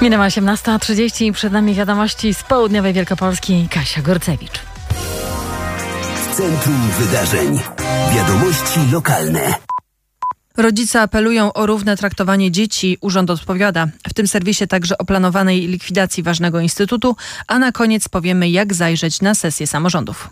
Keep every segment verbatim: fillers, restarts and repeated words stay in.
Minęła osiemnasta trzydzieści i przed nami wiadomości z południowej Wielkopolski. Kasia Gorcewicz. W centrum wydarzeń. Wiadomości lokalne. Rodzice apelują o równe traktowanie dzieci. Urząd odpowiada. W tym serwisie także o planowanej likwidacji ważnego instytutu, a na koniec powiemy, jak zajrzeć na sesję samorządów.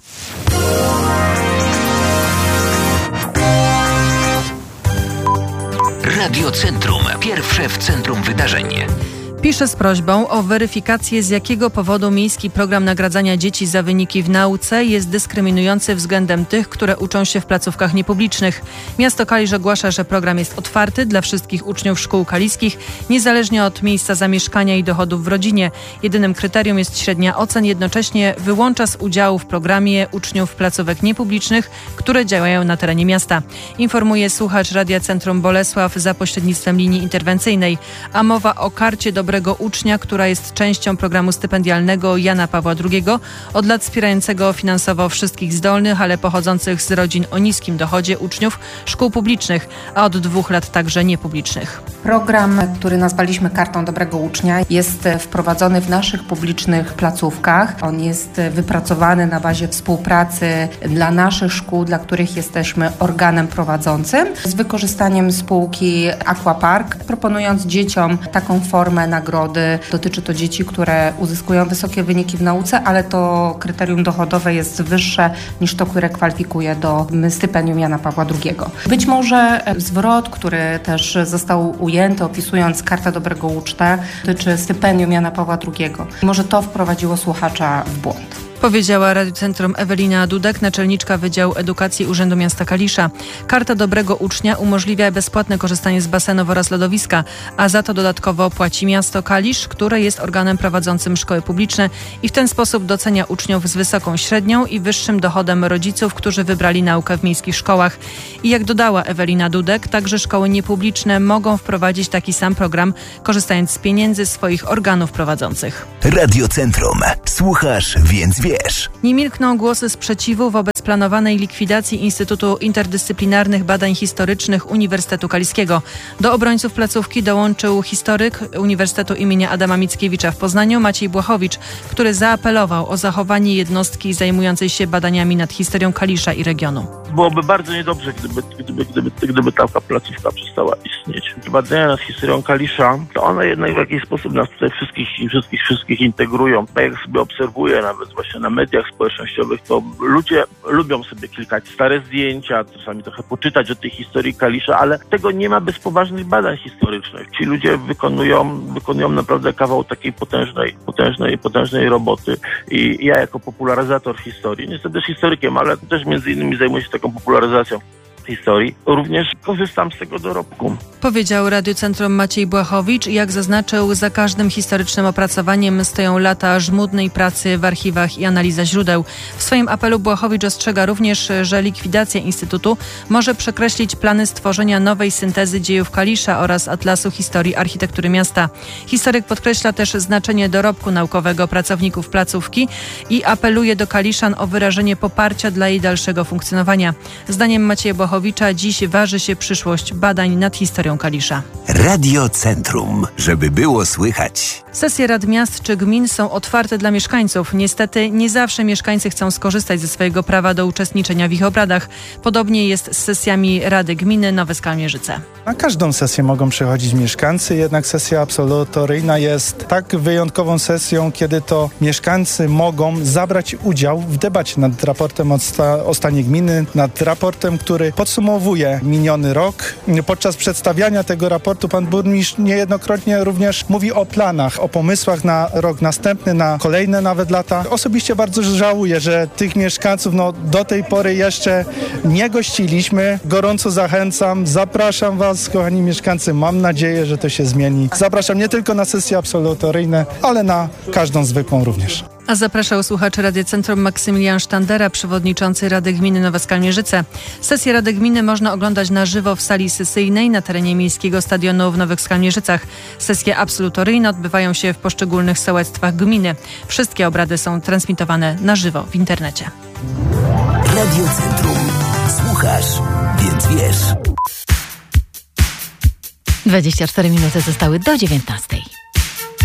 Radio Centrum. Pierwsze w centrum wydarzeń. Pisze z prośbą o weryfikację, z jakiego powodu miejski program nagradzania dzieci za wyniki w nauce jest dyskryminujący względem tych, które uczą się w placówkach niepublicznych. Miasto Kalisz ogłasza, że program jest otwarty dla wszystkich uczniów szkół kaliskich, niezależnie od miejsca zamieszkania i dochodów w rodzinie. Jedynym kryterium jest średnia ocen, jednocześnie wyłącza z udziału w programie uczniów placówek niepublicznych, które działają na terenie miasta. Informuje słuchacz Radia Centrum Bolesław za pośrednictwem linii interwencyjnej, a mowa o karcie dobrego ucznia, która jest częścią programu stypendialnego Jana Pawła drugiego, od lat wspierającego finansowo wszystkich zdolnych, ale pochodzących z rodzin o niskim dochodzie uczniów szkół publicznych, a od dwóch lat także niepublicznych. Program, który nazwaliśmy Kartą Dobrego Ucznia, jest wprowadzony w naszych publicznych placówkach. On jest wypracowany na bazie współpracy dla naszych szkół, dla których jesteśmy organem prowadzącym, z wykorzystaniem spółki Aquapark, proponując dzieciom taką formę nagrody. Dotyczy to dzieci, które uzyskują wysokie wyniki w nauce, ale to kryterium dochodowe jest wyższe niż to, które kwalifikuje do stypendium Jana Pawła drugiego. Być może zwrot, który też został ujęty, opisując Kartę Dobrego Ucznia, dotyczy stypendium Jana Pawła drugiego. Może to wprowadziło słuchacza w błąd. Powiedziała Radio Centrum Ewelina Dudek, naczelniczka Wydziału Edukacji Urzędu Miasta Kalisza. Karta Dobrego Ucznia umożliwia bezpłatne korzystanie z basenów oraz lodowiska, a za to dodatkowo płaci miasto Kalisz, które jest organem prowadzącym szkoły publiczne i w ten sposób docenia uczniów z wysoką średnią i wyższym dochodem rodziców, którzy wybrali naukę w miejskich szkołach. I jak dodała Ewelina Dudek, także szkoły niepubliczne mogą wprowadzić taki sam program, korzystając z pieniędzy swoich organów prowadzących. Radio Centrum. Słuchasz, więc wiesz. Nie milkną głosy sprzeciwu wobec planowanej likwidacji Instytutu Interdyscyplinarnych Badań Historycznych Uniwersytetu Kaliskiego. Do obrońców placówki dołączył historyk Uniwersytetu imienia Adama Mickiewicza w Poznaniu Maciej Błachowicz, który zaapelował o zachowanie jednostki zajmującej się badaniami nad historią Kalisza i regionu. Byłoby bardzo niedobrze, gdyby, gdyby, gdyby, gdyby taka placówka przestała istnieć. Badania nad historią Kalisza, to one jednak w jakiś sposób nas tutaj wszystkich, wszystkich, wszystkich integrują. Tak jak sobie obserwuję nawet właśnie na mediach społecznościowych, to ludzie lubią sobie klikać stare zdjęcia, czasami trochę poczytać o tej historii Kalisza, ale tego nie ma bez poważnych badań historycznych. Ci ludzie wykonują, wykonują naprawdę kawał takiej potężnej, potężnej, potężnej roboty i ja jako popularyzator historii, nie jestem też historykiem, ale też między innymi zajmuję się taką popularyzacją historii, również korzystam z tego dorobku. Powiedział Radio Centrum Maciej Błachowicz. Jak zaznaczył, za każdym historycznym opracowaniem stoją lata żmudnej pracy w archiwach i analiza źródeł. W swoim apelu Błachowicz ostrzega również, że likwidacja Instytutu może przekreślić plany stworzenia nowej syntezy dziejów Kalisza oraz Atlasu Historii Architektury Miasta. Historyk podkreśla też znaczenie dorobku naukowego pracowników placówki i apeluje do Kaliszan o wyrażenie poparcia dla jej dalszego funkcjonowania. Zdaniem Macieja Błachowicza dziś waży się przyszłość badań nad historią Kalisza. Radio Centrum, żeby było słychać. Sesje rad miast czy gmin są otwarte dla mieszkańców. Niestety nie zawsze mieszkańcy chcą skorzystać ze swojego prawa do uczestniczenia w ich obradach. Podobnie jest z sesjami Rady Gminy Nowe Skalmierzyce. Na każdą sesję mogą przychodzić mieszkańcy, jednak sesja absolutoryjna jest tak wyjątkową sesją, kiedy to mieszkańcy mogą zabrać udział w debacie nad raportem o, sta- o stanie gminy, nad raportem, który podsumowuje miniony rok. Podczas przedstawiania tego raportu pan burmistrz niejednokrotnie również mówi o planach, o pomysłach na rok następny, na kolejne nawet lata. Osobiście bardzo żałuję, że tych mieszkańców no, do tej pory jeszcze nie gościliśmy. Gorąco zachęcam, zapraszam was, kochani mieszkańcy. Mam nadzieję, że to się zmieni. Zapraszam nie tylko na sesje absolutoryjne, ale na każdą zwykłą również. A zapraszał słuchaczy Radia Centrum Maksymilian Sztandera, przewodniczący Rady Gminy Nowe Skalmierzyce. Sesję Rady Gminy można oglądać na żywo w sali sesyjnej na terenie Miejskiego Stadionu w Nowych Skalmierzycach. Sesje absolutoryjne odbywają się w poszczególnych sołectwach gminy. Wszystkie obrady są transmitowane na żywo w internecie. Radio Centrum. Słuchasz, więc wiesz. dwadzieścia cztery minuty zostały do dziewiętnastej.